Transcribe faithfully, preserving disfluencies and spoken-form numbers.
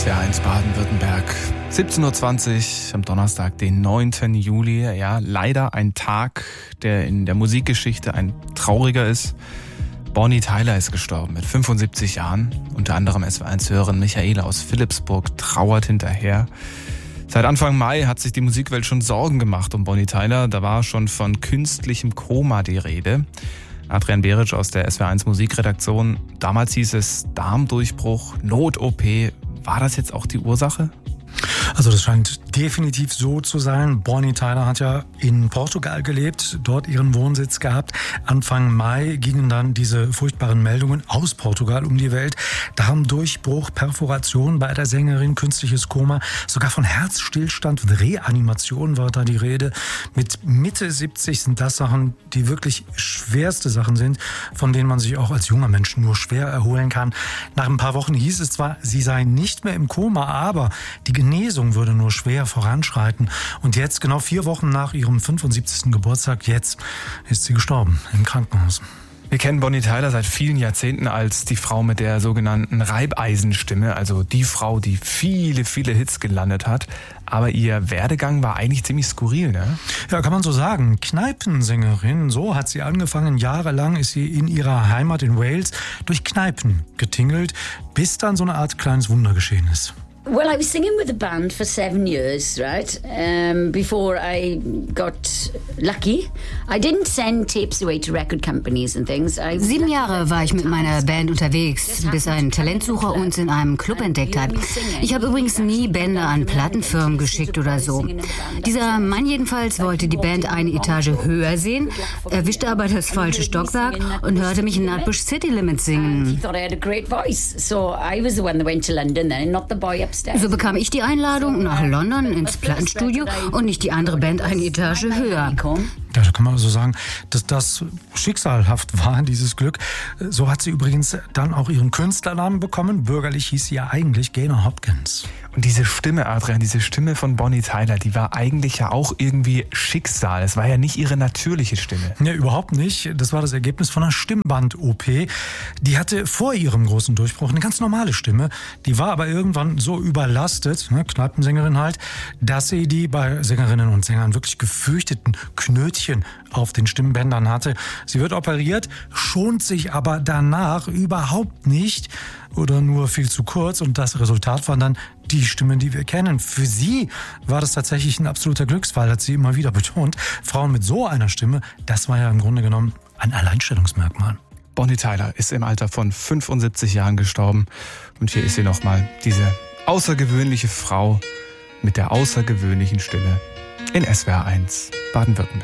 S W R eins Baden-Württemberg. siebzehn Uhr zwanzig am Donnerstag, den neunten Juli. Ja, leider ein Tag, der in der Musikgeschichte ein trauriger ist. Bonnie Tyler ist gestorben mit fünfundsiebzig Jahren. Unter anderem S W R eins-Hörerin Michaela aus Philippsburg trauert hinterher. Seit Anfang Mai hat sich die Musikwelt schon Sorgen gemacht um Bonnie Tyler. Da war schon von künstlichem Koma die Rede. Adrian Beric aus der S W R eins Musikredaktion. Damals hieß es Darmdurchbruch, Not-O P. War das jetzt auch die Ursache? Also das scheint definitiv so zu sein. Bonnie Tyler hat ja in Portugal gelebt, dort ihren Wohnsitz gehabt. Anfang Mai gingen dann diese furchtbaren Meldungen aus Portugal um die Welt. Darmdurchbruch, Perforation bei der Sängerin, künstliches Koma, sogar von Herzstillstand und Reanimation war da die Rede. Mit Mitte siebzig sind das Sachen, die wirklich schwerste Sachen sind, von denen man sich auch als junger Mensch nur schwer erholen kann. Nach ein paar Wochen hieß es zwar, sie sei nicht mehr im Koma, aber die Genesung würde nur schwer voranschreiten. Und jetzt, genau vier Wochen nach ihrem fünfundsiebzigsten Geburtstag, jetzt ist sie gestorben im Krankenhaus. Wir kennen Bonnie Tyler seit vielen Jahrzehnten als die Frau mit der sogenannten Reibeisenstimme, also die Frau, die viele, viele Hits gelandet hat. Aber ihr Werdegang war eigentlich ziemlich skurril, ne? Ja, kann man so sagen. Kneipensängerin, so hat sie angefangen. Jahrelang ist sie in ihrer Heimat in Wales durch Kneipen getingelt, bis dann so eine Art kleines Wunder geschehen ist. Well, I was singing with a band for seven years, right? Um, before I got lucky. I didn't send tapes away to record companies and things. I Sieben Jahre war ich mit meiner Band unterwegs, bis ein Talentsucher uns in einem Club entdeckt hat. Ich habe übrigens nie Bänder an Plattenfirmen geschickt oder so. Dieser Mann jedenfalls wollte die Band eine Etage höher sehen, erwischte aber das falsche Stockwerk und hörte mich in Nutbush City Limits singen. So bekam ich die Einladung nach London ins Plattenstudio und nicht die andere Band eine Etage höher. Ja, da kann man also sagen, dass das schicksalhaft war, dieses Glück. So hat sie übrigens dann auch ihren Künstlernamen bekommen. Bürgerlich hieß sie ja eigentlich Gaynor Hopkins. Und diese Stimme, Adrian, diese Stimme von Bonnie Tyler, die war eigentlich ja auch irgendwie Schicksal. Es war ja nicht ihre natürliche Stimme. Ja, überhaupt nicht. Das war das Ergebnis von einer Stimmband-O P. Die hatte vor ihrem großen Durchbruch eine ganz normale Stimme. Die war aber irgendwann so überlastet, ne, Kneipensängerin halt, dass sie die bei Sängerinnen und Sängern wirklich gefürchteten Knötchen auf den Stimmbändern hatte. Sie wird operiert, schont sich aber danach überhaupt nicht oder nur viel zu kurz. Und das Resultat waren dann die Stimmen, die wir kennen. Für sie war das tatsächlich ein absoluter Glücksfall, hat sie immer wieder betont. Frauen mit so einer Stimme, das war ja im Grunde genommen ein Alleinstellungsmerkmal. Bonnie Tyler ist im Alter von fünfundsiebzig Jahren gestorben. Und hier ist sie nochmal, diese außergewöhnliche Frau mit der außergewöhnlichen Stimme in S W R eins Baden-Württemberg.